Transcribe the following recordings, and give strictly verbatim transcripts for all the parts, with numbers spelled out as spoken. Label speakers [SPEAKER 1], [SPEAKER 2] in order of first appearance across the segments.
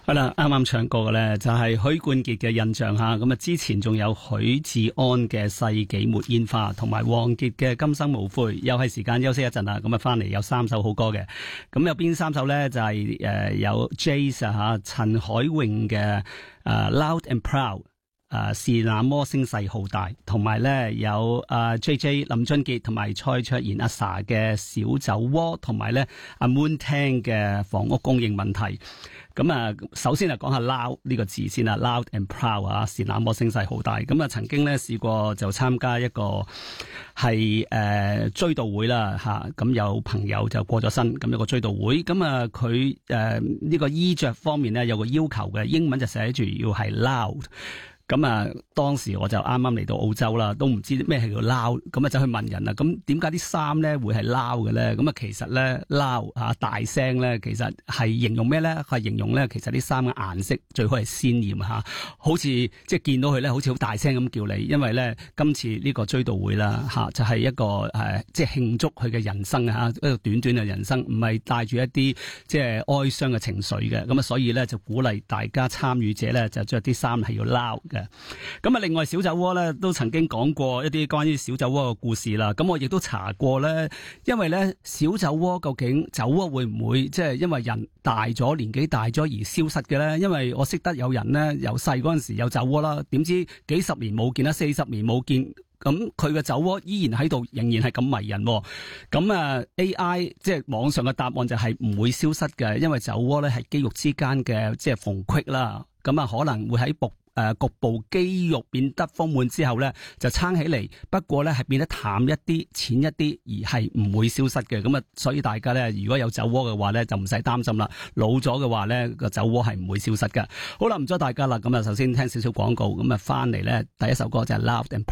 [SPEAKER 1] 好啦，啱啱唱過嘅咧就係許冠傑嘅印象吓，咁啊之前仲有許志安嘅世紀沒煙花，同埋王傑嘅今生無悔。又係時間休息一陣啦，咁啊翻嚟有三首好歌嘅，咁有邊三首咧就係、是、誒、呃、有 Jace 吓陳海詠嘅誒 Loud and Proud。誒，是那麼聲勢浩大，同埋咧有誒 J J 林俊傑同埋蔡卓妍阿 Sa 嘅小酒窩，同埋咧阿 Moon 聽嘅房屋供應問題。咁啊，首先啊講下 loud 呢個字先啦 ，loud and proud 啊，是那麼聲勢浩大。咁啊，曾經咧試過就參加一個係誒、呃、追悼會啦吓，咁、啊、有朋友就過咗身，咁有個追悼會，咁啊佢誒呢個衣着方面咧有個要求嘅，英文就寫住要係 loud。咁啊，當時我就啱啱嚟到澳洲啦，都唔知咩係叫撈，咁啊就去問人啦。咁點解啲衫咧會係撈嘅咧？咁啊其實咧撈啊大聲咧，其實係形容咩咧？係形容咧，其實啲衫嘅顏色最好係鮮豔嚇，好似即係見到佢咧，好似好大聲咁叫你。因為咧今次呢個追悼會啦嚇，就係、是、一個誒即係慶祝佢嘅人生嚇，一個短短嘅人生，唔係帶住一啲即係哀傷嘅情緒嘅。咁啊，所以咧就鼓勵大家參與者咧就着啲衫係要撈嘅。咁啊，另外小酒窩咧都曾經講過一啲關於小酒窩嘅故事啦。咁我亦都查過咧，因為咧小酒窩究竟酒窩會唔會即係因為人大咗年紀大咗而消失嘅咧？因為我識得有人咧由細嗰陣時有酒窩啦，點知幾十年冇見啦，四十年冇見，咁佢嘅酒窩依然喺度，仍然係咁迷人。咁啊 A I 即係網上嘅答案就係唔會消失嘅，因為酒窩咧係肌肉之間嘅即係縫隙啦。咁啊可能會喺部誒、呃、局部肌肉變得豐滿之後咧，就撐起嚟。不過咧係變得淡一啲、淺一啲，而係唔會消失嘅。咁啊，所以大家咧如果有酒窩嘅話咧，就唔使擔心啦。老咗嘅話咧，個酒窩係唔會消失嘅。好啦，唔阻大家啦。咁啊，首先聽少少廣告，咁啊翻嚟咧，第一首歌就係 Loud and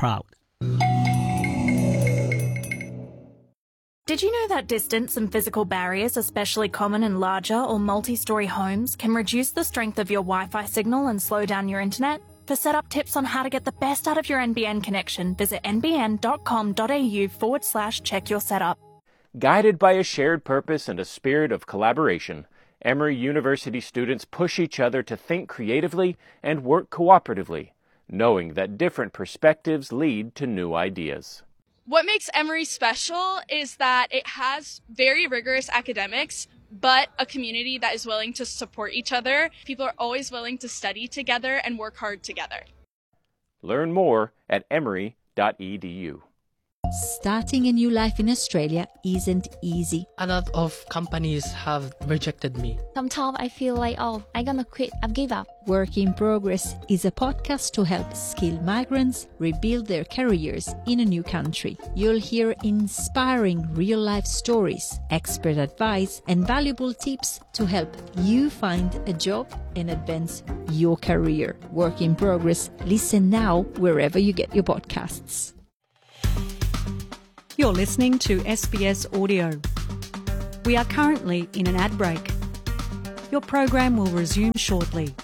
[SPEAKER 2] Proud。Did you know that distance and physical barriers, especially common in larger or multi-story homes, can reduce the strength of your Wi-Fi signal and slow down your internet? For setup tips on how to get the best out of your N B N connection, visit nbn.com.au forward slash check your setup.
[SPEAKER 3] Guided by a shared purpose and a spirit of collaboration, Emory University students push each other to think creatively and work cooperatively, knowing that different perspectives lead to new ideas.What
[SPEAKER 4] makes Emory special is that it has very rigorous academics, but a community that is willing to support each other. People are always willing to study together and work hard together.
[SPEAKER 3] Learn more at emory dot e d u.
[SPEAKER 5] Starting a new life in Australia isn't easy.
[SPEAKER 6] A lot of companies have rejected me.
[SPEAKER 7] Sometimes I feel like, oh, I'm gonna quit, I've give up.
[SPEAKER 5] Work in Progress is a podcast to help skilled migrants rebuild their careers in a new country. You'll hear inspiring real-life stories, expert advice, and valuable tips to help you find a job and advance your career. Work in Progress. Listen now wherever you get your podcasts.You're
[SPEAKER 8] listening to S B S Audio. We are currently in an ad break. Your program will resume shortly.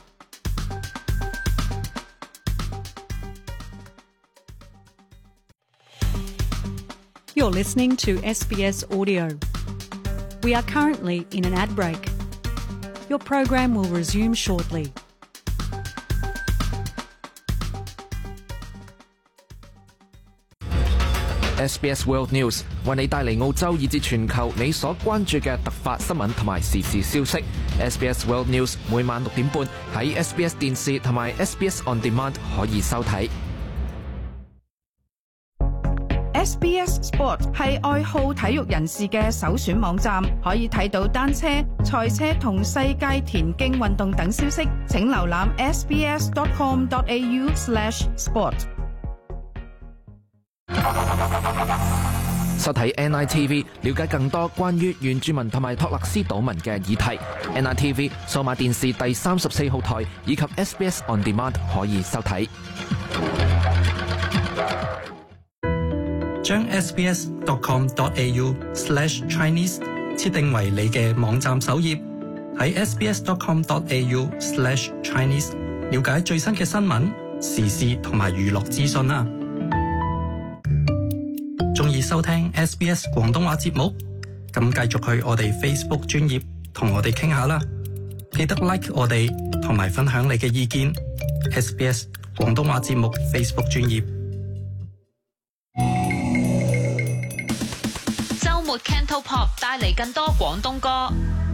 [SPEAKER 8] You're listening to S B S Audio. We are currently in an ad break. Your program will resume shortly.
[SPEAKER 9] S B S World News 為你帶嚟澳洲以至全球你所關注嘅突發新聞同埋時事消息。S B S World News 每晚六點半喺 S B S 電視同埋 S B S On Demand 可以收睇。
[SPEAKER 10] S B S Sport 係愛好體育人士嘅首選網站，可以睇到單車、賽車同世界田徑運動等消息。請瀏覽 s b s dot com dot a u slash sport。
[SPEAKER 9] 收睇 N I T V， 了解更多關於原住民同埋托勒斯島民嘅議題。N I T V 數碼電視第三十四號台以及 S B S On Demand 可以收睇。
[SPEAKER 11] 將 s b s dot com dot a u slash chinese 設定為你嘅網站首頁，喺 s b s dot com dot a u slash chinese 了解最新嘅新聞、時事同埋娛樂資訊啦。鍾意收聽 S B S 廣東話節目？咁繼續去我哋 Facebook 專頁同我哋傾下啦。記得 like 我哋同同埋分享你嘅意見。S B S 廣東話節目 Facebook 專頁。
[SPEAKER 12] 週末 Cantopop 帶嚟更多廣東歌。